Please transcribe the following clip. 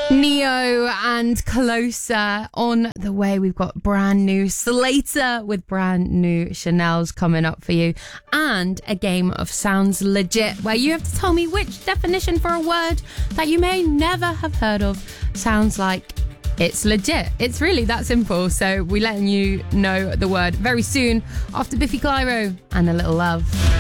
Neo and Closer on the way. We've got brand new Slater with brand new Chanel's coming up for you, and a game of Sounds Legit where you have to tell me which definition for a word that you may never have heard of sounds like it's legit. It's really that simple. So we're letting you know the word very soon after Biffy Clyro and A Little Love.